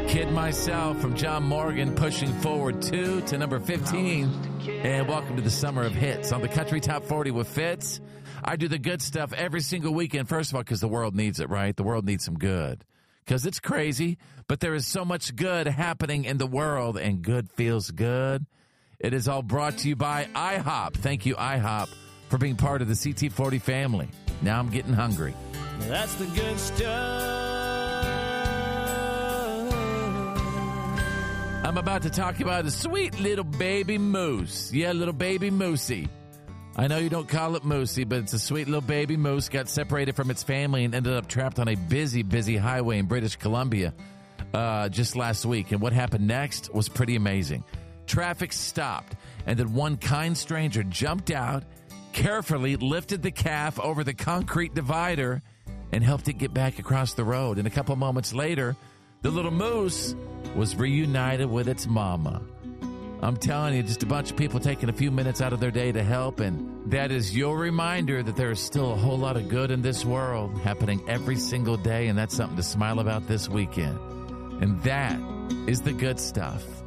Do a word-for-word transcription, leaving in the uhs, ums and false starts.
Kid Myself from John Morgan, pushing forward two to number fifteen. And welcome to the Summer of Hits on the Country Top forty with Fitz. I do the good stuff every single weekend, first of all, because the world needs it, right? The world needs some good. Because it's crazy, but there is so much good happening in the world, and good feels good. It is all brought to you by IHOP. Thank you, IHOP, for being part of the C T forty family. Now I'm getting hungry. That's the good stuff. I'm about to talk about a sweet little baby moose. Yeah, little baby moosey. I know you don't call it moosey, but it's a sweet little baby moose. Got separated from its family and ended up trapped on a busy, busy highway in British Columbia uh, just last week. And what happened next was pretty amazing. Traffic stopped, and then one kind stranger jumped out, carefully lifted the calf over the concrete divider, and helped it get back across the road. And a couple moments later, the little moose was reunited with its mama. I'm telling you, just a bunch of people taking a few minutes out of their day to help, and that is your reminder that there is still a whole lot of good in this world happening every single day, and that's something to smile about this weekend. And that is the good stuff.